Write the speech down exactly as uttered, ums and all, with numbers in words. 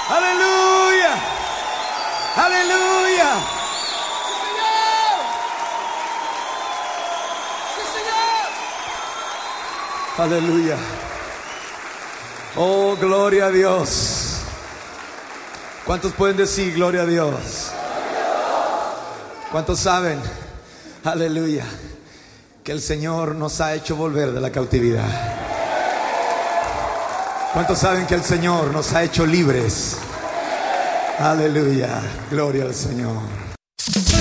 Aleluya. Aleluya. Aleluya. Oh, gloria a Dios. ¿Cuántos pueden decir gloria a Dios? ¿Cuántos saben? Aleluya. Que el Señor nos ha hecho volver de la cautividad. ¿Cuántos saben que el Señor nos ha hecho libres? Aleluya. Gloria al Señor.